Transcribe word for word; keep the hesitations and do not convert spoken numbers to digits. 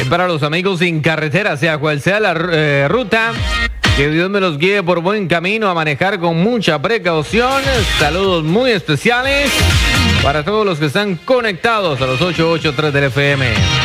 para los amigos sin carretera, sea cual sea la eh, ruta, que Dios me los guíe por buen camino, a manejar con mucha precaución. Saludos muy especiales para todos los que están conectados a los ochocientos ochenta y tres del F M.